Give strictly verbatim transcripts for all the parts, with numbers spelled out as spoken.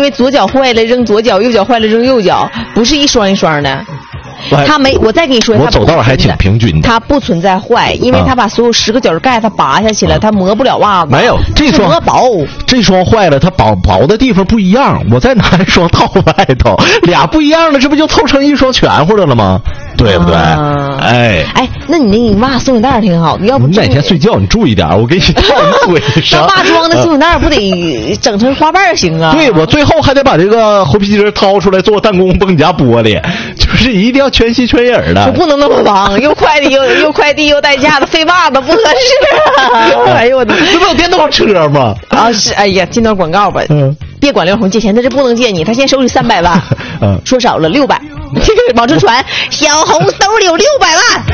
为左脚坏了扔左脚，右脚坏了扔右脚，不是一双一双的。它没，我再跟你说， 我走道还挺平均的。 它不存在坏，因为它把所有十个脚盖它拔下去了，它磨不了袜子。 没有这双磨薄， 这双坏了，它薄薄的地方不一样。我再拿一双套外头，俩不一样的，这不就凑成一双全乎的了吗？对不对？啊、哎哎，那你那你袜松紧带挺好的，要不你哪天睡觉你注意点，我给你套你腿上。 那袜装的松紧带不得整成花瓣行啊？ 对，我最后还得把这个猴皮筋掏出来做弹弓蹦夹玻璃，就是一定要全心全影的。 我不能那么忙，又快递又又快递又带架子，废袜子不合适啊！哎呦我的， 这不有电动车吗？ 啊是，哎呀，进段广告吧。嗯，别管刘红借钱，他是不能借你，他现在手里三百万，嗯，说少了六百。往这传，小红兜里有六百万。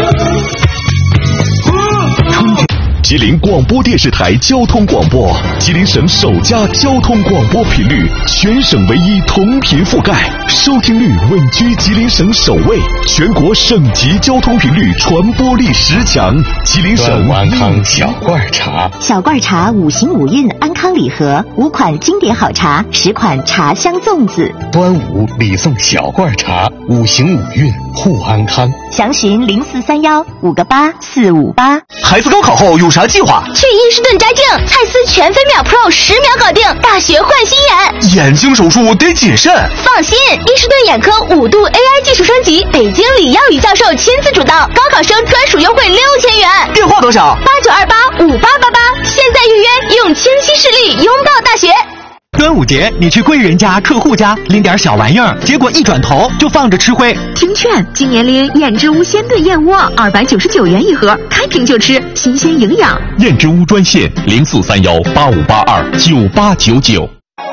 吉林广播电视台交通广播，吉林省首家交通广播频率，全省唯一同频覆盖，收听率稳居吉林省首位，全国省级交通频率传播力十强。吉林省安康小罐茶， 小罐茶五行五运安康礼盒，五款经典好茶，十款茶香粽子。 端午礼送小罐茶，五行五运护安康。 详询零四三幺五个八四五八。 孩子高考后有啥计划？ 去伊士顿摘镜，蔡司全飞秒 Pro 十秒搞定，大学换新眼。 眼睛手术得谨慎。 放心，伊士顿眼科五度 A I 技术升级，北京李耀宇教授亲自主导，高考生专属优惠六千元。 电话多少？ 八九二八五八八八。现在预约，用清晰视力拥抱大学。 端午节，你去贵人家、客户家拎点小玩意儿，结果一转头就放着吃灰。 听劝，今年拎燕之屋鲜炖燕窝，二百九十九元一盒，开瓶就吃，新鲜营养。 燕之屋专线零四三幺八五八二九八九九。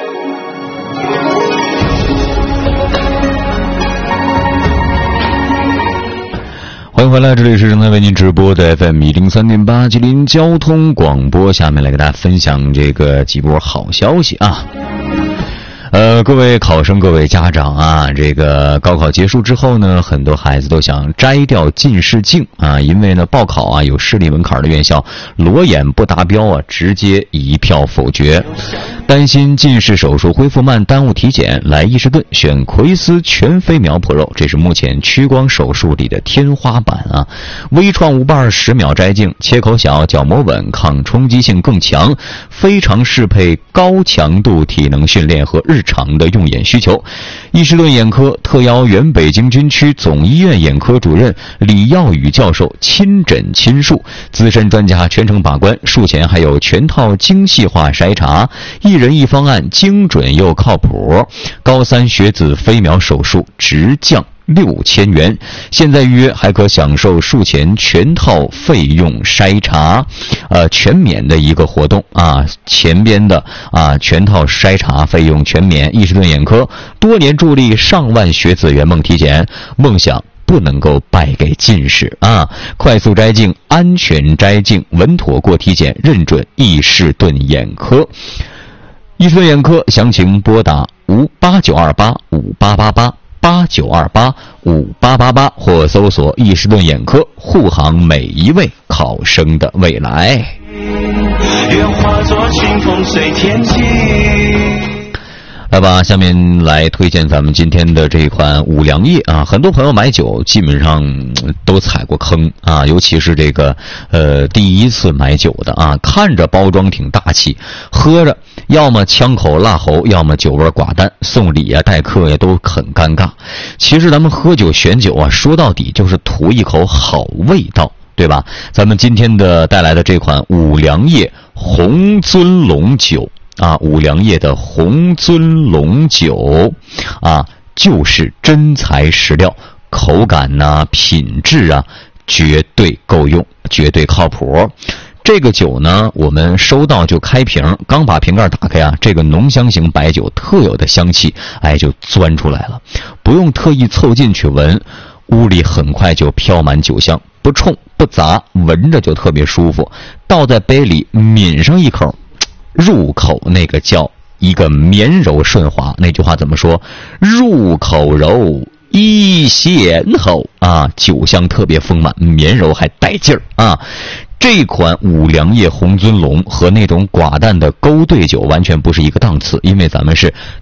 欢迎回来，这里是正在为您直播的 F M 一零三点八吉林交通广播。下面来给大家分享这个几波好消息啊。呃，各位考生、各位家长啊，这个高考结束之后呢，很多孩子都想摘掉近视镜啊，因为呢，报考啊有视力门槛的院校裸眼不达标啊，直接一票否决。担心近视手术恢复慢，耽误体检，来伊士顿选奎斯全飞秒 Pro， 这是目前屈光手术里的天花板啊。微创无瓣十秒摘镜，切口小，角膜稳，抗冲击性更强，非常适配高强度体能训练和日常的用眼需求。伊士顿眼科特邀原北京军区总医院眼科主任李耀宇教授亲诊亲述，资深专家全程把关，术前还有全套精细化筛查，一人一方案，精准又靠谱。高三学子飞秒手术直降六千元，现在预约还可享受术前全套费用筛查，呃，全免的一个活动啊。前边的啊，全套筛查费用全免。伊士顿眼科多年助力上万学子圆梦体检，梦想不能够败给近视啊！快速摘镜，安全摘镜，稳妥过体检，认准伊士顿眼科。伊士顿眼科详情拨打五八九二八五八八八。八九二八五八八八，或搜索伊士顿眼科，护航每一位考生的未来。愿化作清风随天起。来吧，下面来推荐咱们今天的这款五粮液啊。很多朋友买酒基本上都踩过坑啊，尤其是这个呃第一次买酒的啊，看着包装挺大气，喝着要么枪口辣喉，要么酒味寡淡，送礼啊待客呀都很尴尬。其实咱们喝酒选酒啊，说到底就是图一口好味道，对吧？咱们今天的带来的这款五粮液红尊龙酒啊，五粮液的红尊龙酒啊，就是真材实料，口感呐、啊、品质啊，绝对够用，绝对靠谱。这个酒呢，我们收到就开瓶，刚把瓶盖打开啊，这个浓香型白酒特有的香气，哎，就钻出来了，不用特意凑近去闻，屋里很快就飘满酒香，不冲不杂，闻着就特别舒服。倒在杯里抿上一口，入口那个叫一个绵柔顺滑，那句话怎么说？入口柔，一鲜厚啊，酒香特别丰满，绵柔还带劲儿啊。这款五粮液红尊龙和那种寡淡的勾兑酒完全不是一个档次，因为咱们是